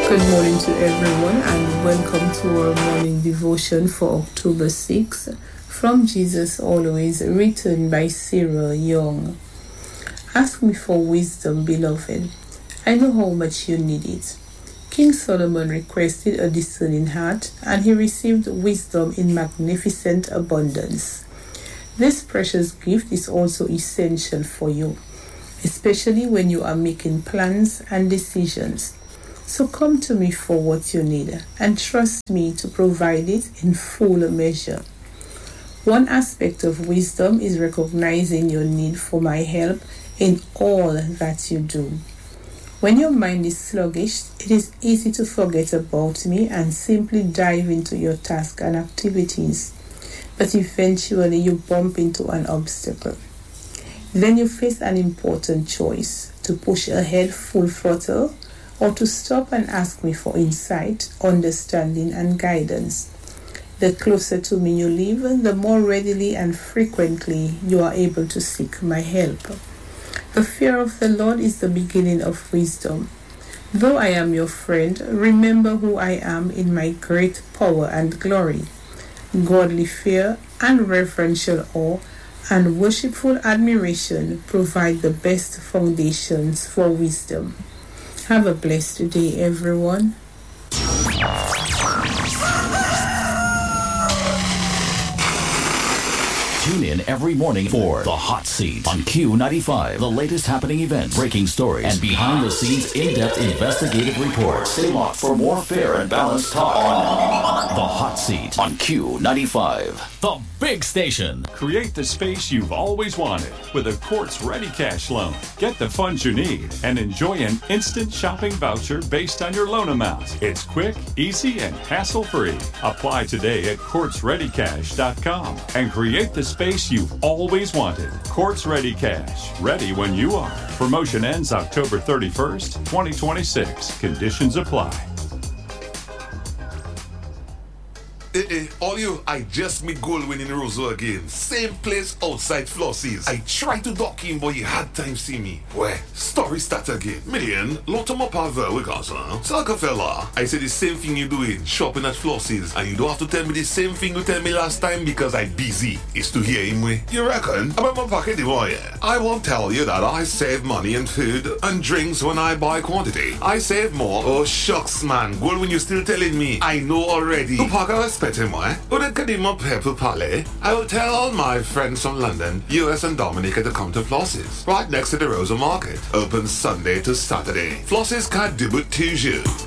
Good morning to everyone and welcome to our morning devotion for October 6th from Jesus Always, written by Cyril Young. Ask me for wisdom, beloved. I know how much you need it. King Solomon requested a discerning heart, and he received wisdom in magnificent abundance. This precious gift is also essential for you, especially when you are making plans and decisions. So come to me for what you need and trust me to provide it in full measure. One aspect of wisdom is recognizing your need for my help in all that you do. When your mind is sluggish, it is easy to forget about me and simply dive into your tasks and activities. But eventually you bump into an obstacle. Then you face an important choice: to push ahead full throttle or to stop and ask me for insight, understanding, and guidance. The closer to me you live, the more readily and frequently you are able to seek my help. The fear of the Lord is the beginning of wisdom. Though I am your friend, remember who I am in my great power and glory. Godly fear and reverential awe and worshipful admiration provide the best foundations for wisdom. Have a blessed day, everyone. Tune in every morning for The Hot Seat on Q95. The latest happening events, breaking stories, and behind-the-scenes in-depth investigative reports. Stay locked for more fair and balanced talk on The Hot Seat on Q95. The big station. Create the space you've always wanted with a Quartz Ready Cash loan. Get the funds you need and enjoy an instant shopping voucher based on your loan amount. It's quick, easy, and hassle-free. Apply today at QuartzReadyCash.com and create the space you've always wanted. Quartz Ready Cash. Ready when you are. Promotion ends October 31st, 2026. Conditions apply. All you, I just meet Goldwyn in Roseau again. Same place outside Flossie's. I tried to dock him, but he had time see me. Where? Story start again. Million, lot of my power we got, huh? Salka fella, I said the same thing you doing, shopping at Flossie's. And you don't have to tell me the same thing you tell me last time because I busy. It's to hear him way. You reckon? About my pocket, yeah. I won't tell you that I save money in food and drinks when I buy quantity. I save more. Oh, shucks, man. Goldwyn, you still telling me? I know already. You pack a respect him, why? Would it get him up here to Palais? I will tell all my friends from London, US and Dominica to come to Flossie's, right next to the Rosa Market. Open Sunday to Saturday. Flossie's can't do it to you.